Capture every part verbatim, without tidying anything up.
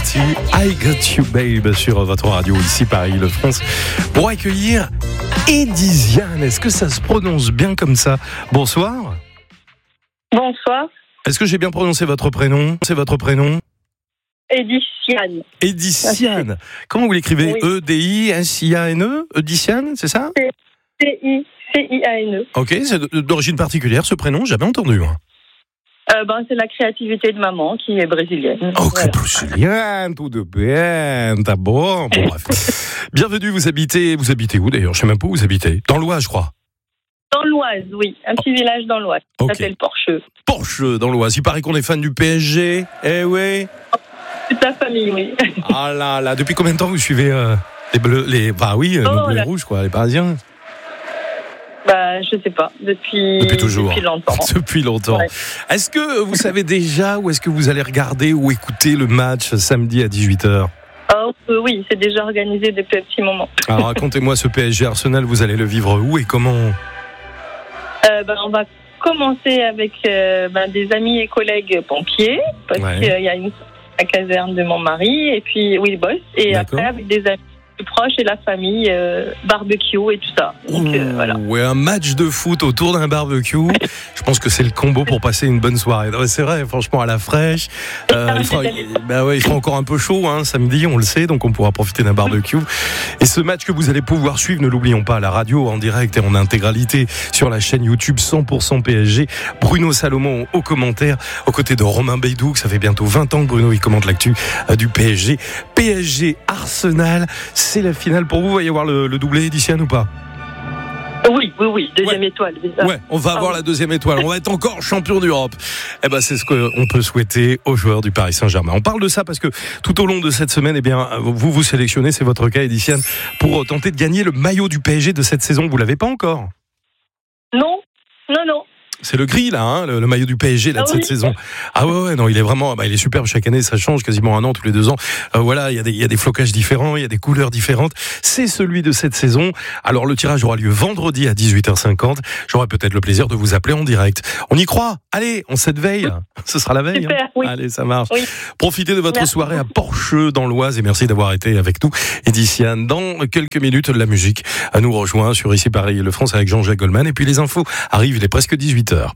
You, I Got You Babe sur votre radio ici Paris-Île-de-France pour accueillir Edisiane. Est-ce que ça se prononce bien comme ça? Bonsoir. Bonsoir. Est-ce que j'ai bien prononcé votre prénom? C'est votre prénom? Edisiane. Edisiane. Comment vous l'écrivez? Oui. E D I S I A N E? Edisiane, c'est ça? C I C I A N E. Ok, c'est d'origine particulière ce prénom, jamais entendu. Moi. Euh, ben, c'est la créativité de maman qui est brésilienne. Ok, Voilà. brésilienne, tout de bien, t'as bon. Bon, bref. Bienvenue, vous habitez, vous habitez où d'ailleurs? Je sais même pas où vous habitez. Dans l'Oise, je crois. Dans l'Oise, oui. Un petit village dans l'Oise. Ok. Ça s'appelle Porcheux. Porcheux, dans l'Oise. Il paraît qu'on est fan du P S G. Eh oui. Toute la famille, oui. Ah là là, depuis combien de temps vous suivez euh, les bleus, les, bah oui, euh, Oh nos bleus et là. rouges, quoi, les Parisiens? Bah, je sais pas. Depuis, Depuis toujours. Depuis longtemps. Depuis longtemps. Ouais. Est-ce que vous savez déjà où est-ce que vous allez regarder ou écouter le match samedi à dix-huit heures? Oh, euh, oui, c'est déjà organisé depuis un petit moment. Alors racontez-moi ce P S G Arsenal, vous allez le vivre où et comment? Euh, ben, on va commencer avec euh, ben, des amis et collègues pompiers, parce Ouais. qu'il y a une la caserne de mon mari, et puis oui, boss, et D'accord. après avec des amis plus proches et la famille, euh, barbecue et tout ça. Donc euh, voilà. Ouais, un match de foot autour d'un barbecue. Je pense que c'est le combo pour passer une bonne soirée. Non, c'est vrai, franchement, à la fraîche. Euh, il, fera, bah ouais, il fera encore un peu chaud hein, samedi, on le sait, donc on pourra profiter d'un barbecue. Et ce match que vous allez pouvoir suivre, ne l'oublions pas, à la radio, en direct et en intégralité sur la chaîne YouTube cent pour cent P S G. Bruno Salomon aux commentaires, aux côtés de Romain Beydou, que ça fait bientôt vingt ans que Bruno il commente l'actu euh, du P S G. P S G Arsenal, c'est la finale pour vous. Il va y avoir le, le doublé Edisiane ou pas? Oui, oui, oui, deuxième Ouais. étoile. Déjà. Ouais, on va Ah avoir oui. la deuxième étoile. On va être encore champion d'Europe. Eh ben, c'est ce qu'on peut souhaiter aux joueurs du Paris Saint-Germain. On parle de ça parce que tout au long de cette semaine, eh bien, vous vous sélectionnez, c'est votre cas, Edisiane, pour tenter de gagner le maillot du P S G de cette saison. Vous l'avez pas encore? Non, non, non. C'est le gris là, hein, le, le maillot du P S G là, de Ah cette oui. saison. Ah ouais, ouais, non, il est vraiment, bah, il est superbe chaque année, ça change quasiment un an tous les deux ans. Euh, voilà, il y a des, il y a des flocages différents, il y a des couleurs différentes. C'est celui de cette saison. Alors le tirage aura lieu vendredi à dix-huit heures cinquante. J'aurai peut-être le plaisir de vous appeler en direct. On y croit. Allez, on cette veille. Ce sera la veille. Super, hein. oui. Allez, ça marche. Oui. Profitez de votre Merci. soirée à Porcheux dans l'Oise et merci d'avoir été avec nous. Edisiane, dans quelques minutes, la musique à nous rejoint sur ici Paris-Île-de-France avec Jean-Jacques Goldman. Et puis les infos arrivent, il est presque dix-huit heures.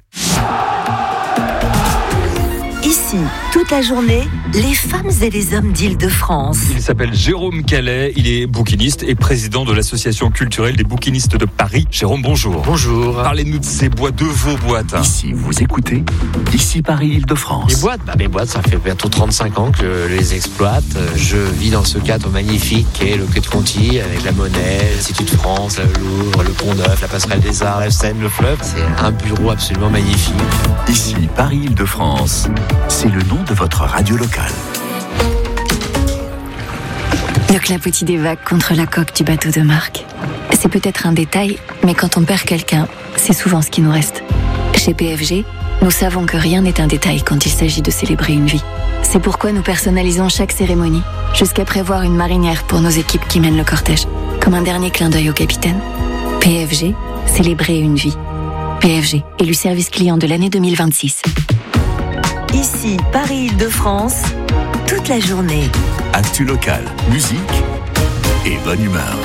Ici, toute la journée, les femmes et les hommes d'Île-de-France. Il s'appelle Jérôme Calais, il est bouquiniste et président de l'association culturelle des bouquinistes de Paris. Jérôme, bonjour. Bonjour. Parlez-nous de ces boîtes, de vos boîtes. Ici, vous écoutez Ici Paris-Île-de-France. Les boîtes, bah mes boîtes, ça fait bientôt trente-cinq ans que je les exploite. Je vis dans ce cadre magnifique qu'est le Quai de Conti, avec la Monnaie, l'Institut de France, le Louvre, le Pont-Neuf, la Passerelle des Arts, la Seine, le fleuve. C'est un bureau absolument magnifique. Ici Paris-Île-de-France. C'est le nom de votre radio locale. Le clapotis des vagues contre la coque du bateau de Marc. C'est peut-être un détail, mais quand on perd quelqu'un, c'est souvent ce qui nous reste. Chez P F G, nous savons que rien n'est un détail quand il s'agit de célébrer une vie. C'est pourquoi nous personnalisons chaque cérémonie, jusqu'à prévoir une marinière pour nos équipes qui mènent le cortège, comme un dernier clin d'œil au capitaine. P F G, célébrer une vie. P F G, élu service client de l'année deux mille vingt-six. Ici, Paris-Île-de-France, toute la journée. Actu locale, musique et bonne humeur.